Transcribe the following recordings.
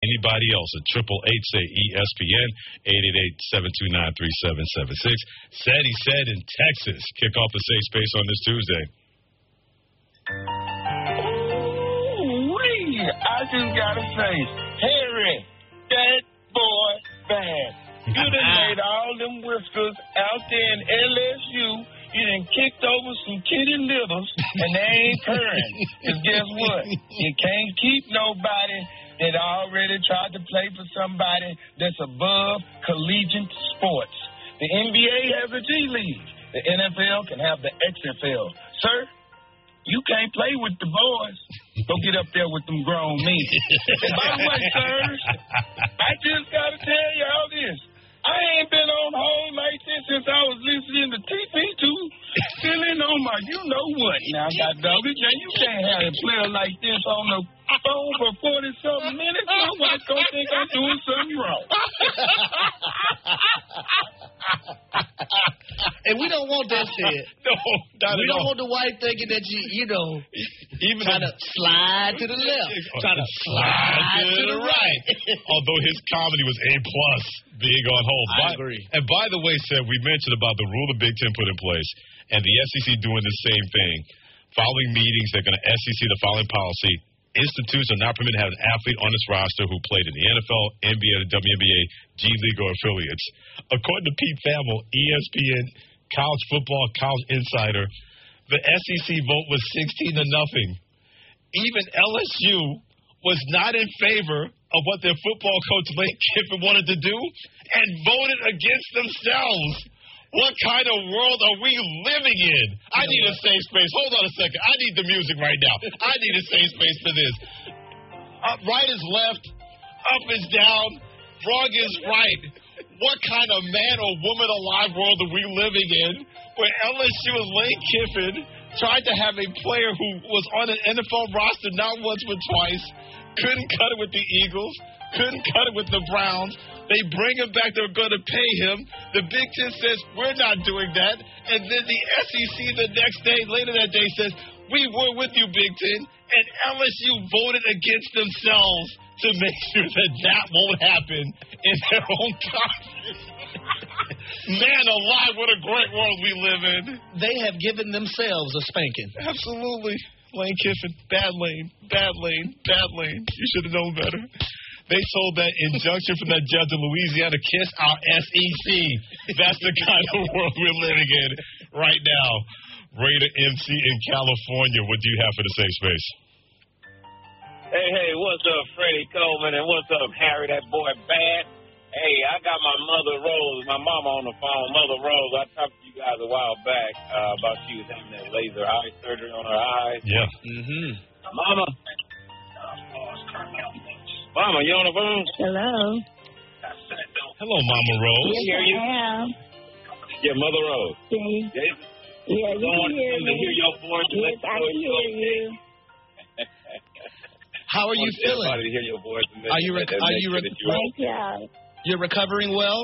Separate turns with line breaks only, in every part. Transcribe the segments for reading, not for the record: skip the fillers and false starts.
anybody else at 888-SAY-ESPN, 888-729-3776. Said in Texas. Kick off the Safe Space on this Tuesday.
Ooh-wee. I just got to say, Harry, that boy bad. You done made all them whiskers out there in LSU. You done kicked over some kitty littles, and they ain't purring. Because guess what? You can't keep nobody that already tried to play for somebody that's above collegiate sports. The NBA has a G League. The NFL can have the XFL. Sir, you can't play with the boys. Go get up there with them grown men. And by the way, sirs, I just got to tell y'all this. I ain't been on home like this since I was listening to TP2. Feeling on my you-know-what. Now, God dog it. Now, you can't have a player like this on the phone for 40-something minutes. My wife gonna think I'm doing something wrong.
And we don't want that shit.
No,
we don't want the wife thinking that even trying to slide to the left, trying to slide to the right.
Although his comedy was A+ being on hold.
I agree.
And by the way, Seth, we mentioned about the rule the Big Ten put in place and the SEC doing the same thing. Following meetings, they're going to SEC the following policy. Institutes are not permitted to have an athlete on its roster who played in the NFL, NBA, the WNBA, G League, or affiliates. According to Pete Thamel, ESPN, College Football, College Insider, the SEC vote was 16-0. Even LSU was not in favor of what their football coach Lane Kiffin wanted to do and voted against themselves. What kind of world are we living in? I need a safe space. Hold on a second. I need the music right now. I need a safe space for this. Right is left. Up is down. Wrong is right. What kind of man or woman alive world are we living in where LSU and Lane Kiffin tried to have a player who was on an NFL roster not once but twice, couldn't cut it with the Eagles, couldn't cut it with the Browns. They bring him back. They're going to pay him. The Big Ten says, we're not doing that. And then the SEC the next day, later that day, says, we were with you, Big Ten. And LSU voted against themselves to make sure that that won't happen in their own conference. Man alive, what a great world we live in.
They have given themselves a spanking.
Absolutely. Lane Kiffin, bad lane, bad lane, bad lane. You should have known better. They sold that injunction from that judge in Louisiana, kiss our SEC. That's the kind of world we're living in right now. Raider MC in California, what do you have for the safe space?
Hey, what's up, Freddie Coleman, and what's up, Harry, that boy bad? Hey, I got my mother Rose, my mama on the phone. Mother Rose, I talked to you guys a while back about she was having that laser eye surgery on her eyes.
Yeah.
Mm-hmm.
Mama, you on the phone?
Hello.
Hello, Mama Rose.
Yes,
hear you?
I am.
Yeah, Mother Rose.
See?
Yeah,
you can hear
to
me.
hear your voice.
Yes, I can hear you.
How are you feeling?
Everybody to hear your voice.
Are you
Thank you.
You're recovering well?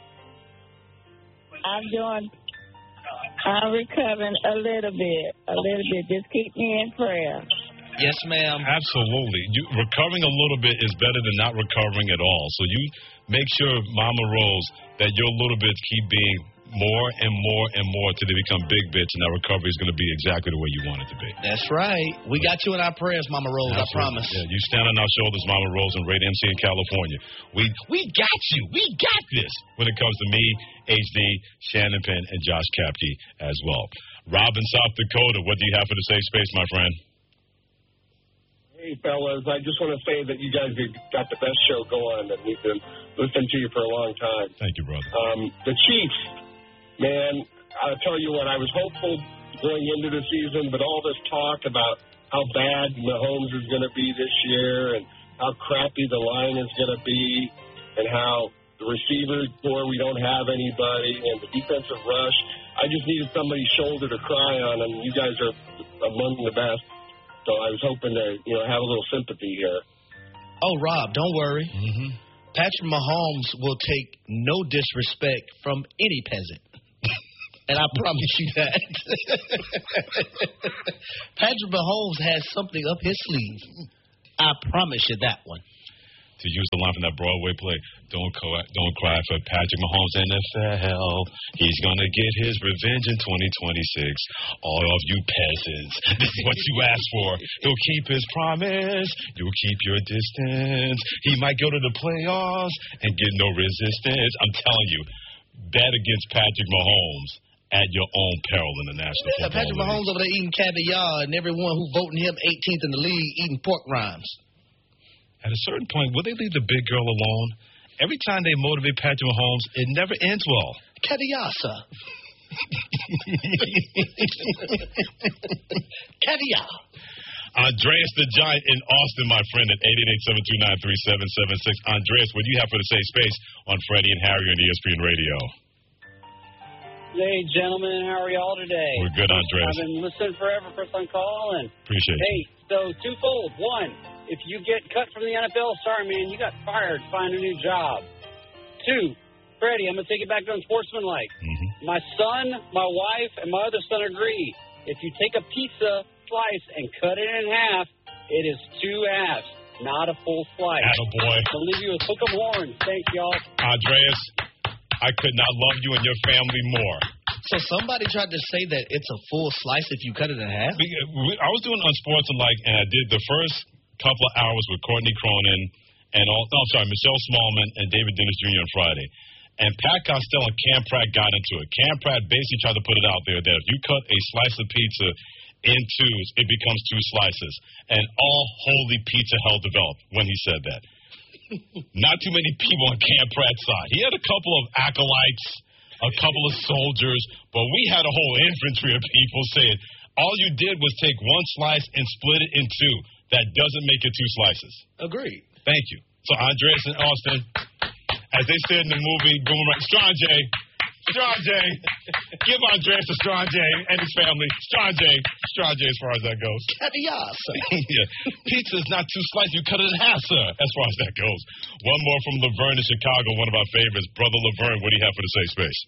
I'm recovering a little bit. Just keep me in prayer.
Yes, ma'am.
Absolutely. Recovering a little bit is better than not recovering at all. So you make sure, Mama Rose, that your little bits keep being more and more and more till they become big bits, and that recovery is going to be exactly the way you want it to be.
That's right. We got you in our prayers, Mama Rose.
Absolutely.
I promise.
Yeah, you stand on our shoulders, Mama Rose, and Raider MC in California. We got you. We got this when it comes to me, HD, Shannon Penn, and Josh Kapke as well. Rob in South Dakota, what do you have for the safe space, my friend?
Hey, fellas, I just want to say that you guys have got the best show going, and we've been listening to you for a long time.
Thank you, brother.
The Chiefs, man, I'll tell you what, I was hopeful going into the season, but all this talk about how bad Mahomes is going to be this year and how crappy the line is going to be and how the receivers core, we don't have anybody, and the defensive rush, I just needed somebody's shoulder to cry on, and you guys are among the best. So I was hoping to, have a little sympathy here.
Oh, Rob, don't worry.
Mm-hmm.
Patrick Mahomes will take no disrespect from any peasant. And I promise you that. Patrick Mahomes has something up his sleeve. I promise you that one.
to use the line from that Broadway play, don't cry for Patrick Mahomes NFL. He's going to get his revenge in 2026. All of you peasants, this is what you asked for. He'll keep his promise. You'll keep your distance. He might go to the playoffs and get no resistance. I'm telling you, bet against Patrick Mahomes at your own peril in the National Football
Patrick
League.
Mahomes over there eating caviar, and everyone who voting him 18th in the league eating pork rinds.
At a certain point, will they leave the big girl alone? Every time they motivate Patrick Mahomes, it never ends well.
Caviar, sir. Caviar.
Andreas the Giant in Austin, my friend, at 888-729-3776. Andreas, what do you have for the Safe Space on Freddie and Harry on ESPN Radio?
Hey, gentlemen, how are y'all today?
We're good, Andreas.
I've been listening forever, first time calling.
Appreciate
it. Hey, so twofold. One, if you get cut from the NFL, sorry, man, you got fired. Find a new job. Two, Freddie, I'm going to take it back to unsportsmanlike.
Mm-hmm.
My son, my wife, and my other son agree. If you take a pizza slice and cut it in half, it is 2 halves, not a full slice.
Attaboy.
I'll leave you with hook 'em horns. Thanks, y'all.
Andreas, I could not love you and your family more.
So somebody tried to say that it's a full slice if you cut it in half?
I was doing Unsportsmanlike, and I did the first couple of hours with Courtney Cronin and Michelle Smallman and David Dennis Jr. on Friday. And Pat Costello and Cam Pratt got into it. Cam Pratt basically tried to put it out there that if you cut a slice of pizza in twos, it becomes 2 slices. And all holy pizza hell developed when he said that. Not too many people on Cam Pratt's side. He had a couple of acolytes, a couple of soldiers, but we had a whole infantry of people saying, all you did was take 1 slice and split it in 2. That doesn't make it 2 slices.
Agreed.
Thank you. So Andreas and Austin, as they said in the movie Boomerang, Strange, give Andreas to Strange and his family. Strange as far as that goes.
Caviar, sir.
Yeah. Pizza's not 2 slices. You cut it in half, sir, as far as that goes. One more from Laverne in Chicago, one of our favorites. Brother Laverne, what do you have for the Safe Space?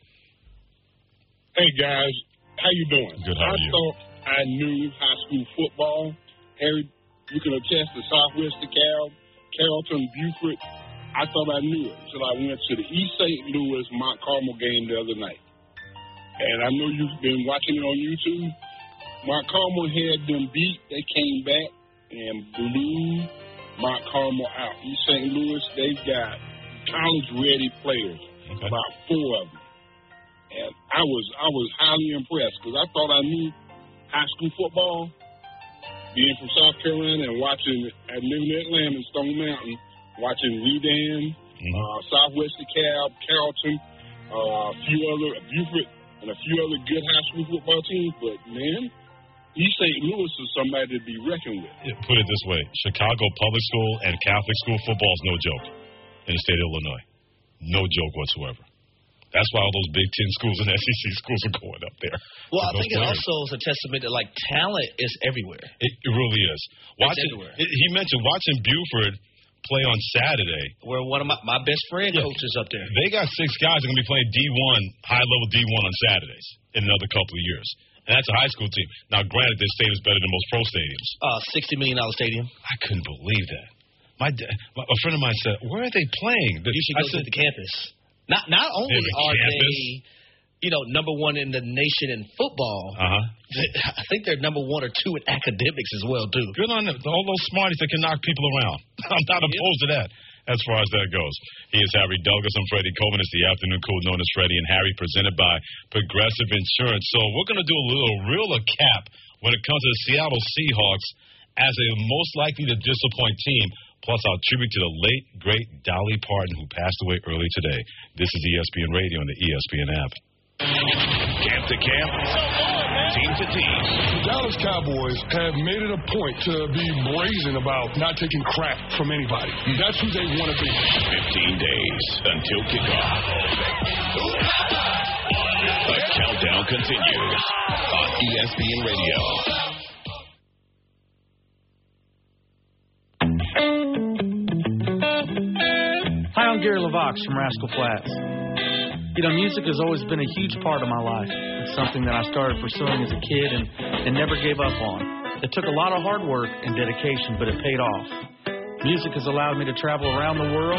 Hey, guys. How you doing?
Good, how are you?
I thought I knew high school football. Harry, you can attest to Southwest DeKalb, Carrollton, Beaufort. I thought I knew it until I went to the East St. Louis Mount Carmel game the other night. And I know you've been watching it on YouTube. Mount Carmel had them beat. They came back and blew Mount Carmel out. East St. Louis, they've got college-ready players, about 4 of them. And I was highly impressed because I thought I knew high school football. Being from South Carolina and living in Atlanta and Stone Mountain, watching Redan, Southwest DeKalb, Carrollton, Beaufort, and a few other good high school football teams. But, man, East St. Louis is somebody to be reckoned with.
Yeah, put it this way. Chicago public school and Catholic school football is no joke in the state of Illinois. No joke whatsoever. That's why all those Big Ten schools and SEC schools are going up there.
Well, I think it also is a testament that, talent is everywhere.
It really is.
Everywhere.
He mentioned watching Buford play on Saturday.
Where one of my best friend coaches up there.
They got 6 guys that are going to be playing D1, high-level D1 on Saturdays in another couple of years. And that's a high school team. Now, granted, their stadium's better than most pro stadiums.
$60 million stadium.
I couldn't believe that. A friend of mine said, where are they playing?
You should go to the campus. Not only are they, number 1 in the nation in football, I think they're number 1 or 2 in academics as well, too.
Good on them. All those smarties that can knock people around. I'm not opposed to that as far as that goes. He is Harry Douglas. I'm Freddie Coleman. It's the afternoon crew known as Freddie and Harry, presented by Progressive Insurance. So we're going to do a real cap when it comes to the Seattle Seahawks as a most likely to disappoint team, plus our tribute to the late, great Dolly Parton, who passed away early today. This is ESPN Radio and the ESPN app.
Camp to camp, team to team.
The Dallas Cowboys have made it a point to be brazen about not taking crap from anybody. That's who they want to be.
15 days until kickoff. The countdown continues on ESPN Radio.
Hi, I'm Gary LaVox from Rascal Flatts. Music has always been a huge part of my life. It's something that I started pursuing as a kid and never gave up on. It took a lot of hard work and dedication, but it paid off. Music has allowed me to travel around the world